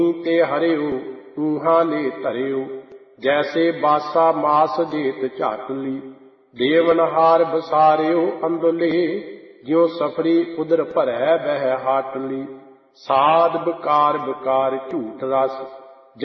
ਤੇ ਹਰਿਓ ਊਹਾਂ ਲੈ ਧਰਿਓ। ਜੈਸੇ ਬਾਸਾ ਮਾਸ ਜੇਤ ਝਾਟਲੀ, ਦੇਵਨਹਾਰ ਬਸਾਰਿਓ ਅੰਦੁਲੇ। ਜਿਉ ਸਫਰੀ ਉਦਰ ਭਰੈ ਬਹਿ ਹਾਟਲੀ, ਸਾਧ ਬਕਾਰ ਬਕਾਰ ਝੂਠ ਰਸ।